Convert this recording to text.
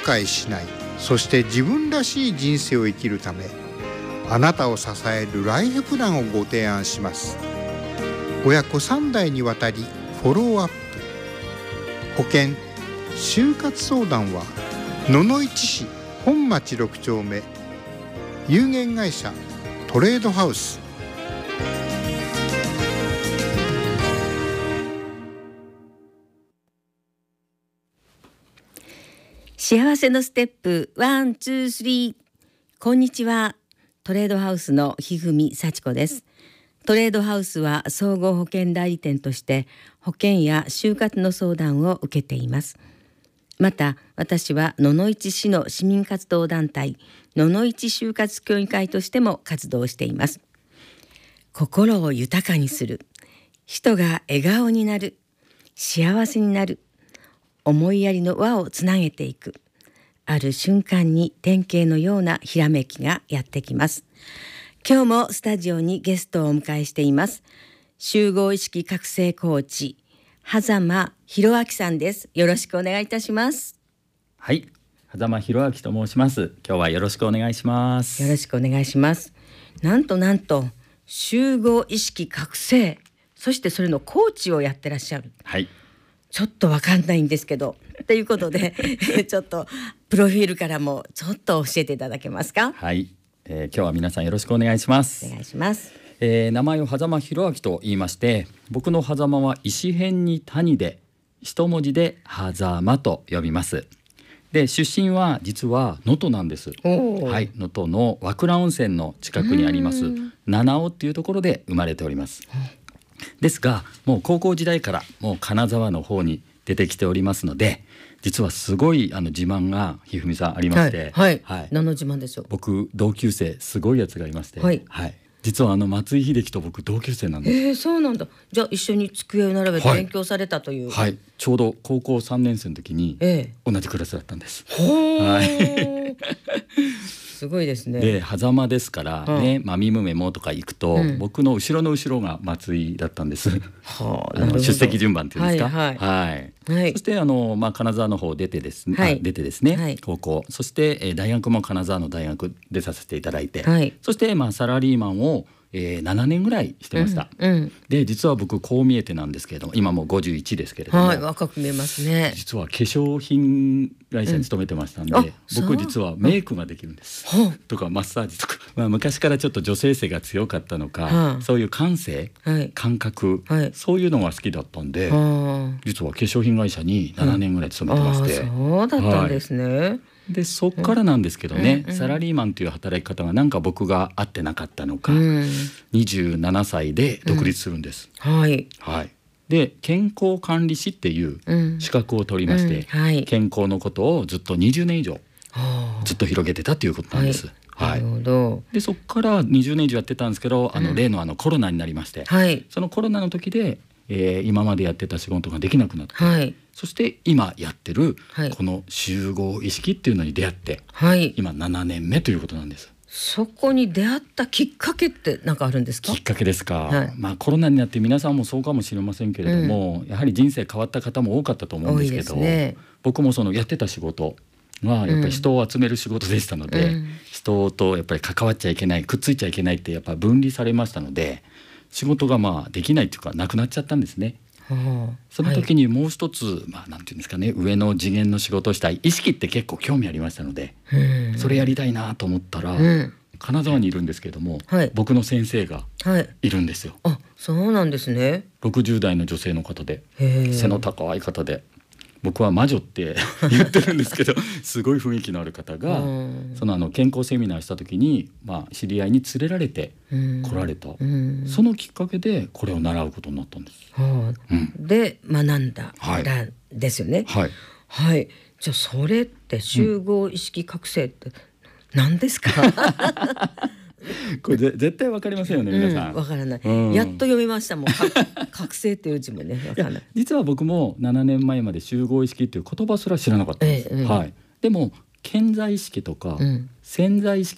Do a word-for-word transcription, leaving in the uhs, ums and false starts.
悔しない、そして自分らしい人生を生きるため、あなたを支えるライフプランをご提案します。親子さん代にわたりフォローアップ。保険就活相談は野々市市本町ろく丁目、有限会社トレードハウス。 幸せのステップワンツースリー。こんにちは。トレードハウスのひふみさちこです。トレードハウスは総合保険代理店として保険や就活の相談を受けています。また私は野々市市の市民活動団体野々市就活協議会としても活動しています。心を豊かにする、人が笑顔になる、幸せになる、思いやりの輪をつなげていく、ある瞬間に典型のようなひらめきがやってきます。今日もスタジオにゲストをお迎えしています。集合意識覚醒コーチ狭間博明さんです。よろしくお願いいたします。 はい、狭間博明と申します。今日はよろしくお願いします。 よろしくお願いします。なんとなんと集合意識覚醒、そしてそれのコーチをやってらっしゃる。 はい、 ちょっとわかんないんですけどということでちょっとプロフィールからもちょっと教えていただけますか。 はい、えー、今日は皆さんよろしくお願いします。 お願いします。 えー、名前を狭間博明と言いまして、僕の狭間は石辺に谷で一文字で狭間と呼びます。で出身は実は能登なんです。はい、能登の和倉温泉の近くにあります七尾っていうところで生まれております。ですがもう高校時代からもう金沢の方に出てきておりますので、実はすごいあの自慢がひふみさんありまして、 はいはいはい、何の自慢でしょう。 僕同級生すごいやつがいまして、 はいはい、実はあの松井秀喜と僕同級生なんです。 えー、そうなんだ。じゃあ一緒に机を並べて勉強されたという。 はい、はい、ちょうど高校さんねん生の時に同じクラスだったんです。 ほー、 はい、 すごいですね。 で狭間ですからね、まみむめもとか行くと、うん、僕の後ろの後ろが松井だったんです。はあ、あの出席順番っていうんですか。はいはいはいはい、そしてあの、まあ、金沢の方出てですね、はい、出てですね、はい、高校、そして、えー、大学も金沢の大学出させていただいて、はい、そして、まあ、サラリーマンをえー、ななねんぐらいしてました。うんうん、で実は僕こう見えてなんですけれども、今もうごじゅういちですけれども、 はい、若く見えますね。 実は化粧品会社に勤めてましたんで、うん、僕実はメイクができるんです、うん、とかマッサージとか、まあ、昔からちょっと女性性が強かったのか、はあ、そういう感性、はい、感覚、はい、そういうのが好きだったんで、はあ、実は化粧品会社にななねんぐらい勤めてまして、 うん、あ、そうだったんですね。はい、 でそっからなんですけどね、うんうん、サラリーマンという働き方がなんか僕が合ってなかったのか、うん、にじゅうななさいで独立するんです。うん、はいはい、で健康管理士っていう資格を取りまして、うんうんはい、健康のことをずっとにじゅうねん以上ずっと広げてたということなんです。はい、なるほど。でそっからにじゅうねん以上やってたんですけど、あの、うん、例のあのコロナになりまして、はい、そのコロナの時で、えー、今までやってた仕事ができなくなって、はい、そして今やってるこの集合意識っていうのに出会って、はい、今ななねんめということなんです。 そこに出会ったきっかけって何かあるんですか。 きっかけですか、はい、まあコロナになって皆さんもそうかもしれませんけれども、うん、やはり人生変わった方も多かったと思うんですけど、ね、僕もそのやってた仕事はやっぱり人を集める仕事でしたので、うん、人とやっぱり関わっちゃいけない、くっついちゃいけないってやっぱ分離されましたので、仕事がまあできないっていうかなくなっちゃったんですね。その時にもう一つ、はい、まあ、なんていうんですかね、上の次元の仕事をしたい意識って結構興味ありましたので、それやりたいなと思ったら、うん、金沢にいるんですけれども、はい、僕の先生がいるんですよ。 はい、あ、そうなんですね。 ろくじゅう代の女性の方で、背の高い方で、僕は魔女って言ってるんですけどすごい雰囲気のある方が、そのあの健康セミナーした時に、まあ、知り合いに連れられて来られた、そのきっかけでこれを習うことになったんです。はあ、うん、で学んだ、はい、ですよね。はい、はい、じゃあそれって集合意識覚醒って何ですか、うんこれ絶対わかりませんよね、皆さん。 わ、うん、からない、うん、やっと読みましたもん覚醒っていう字もね、わからない。 い実は僕もななねんまえまで集合意識っていう言葉すら知らなかったんです。ええ、はい、でも潜在意識とか、うん、潜在意識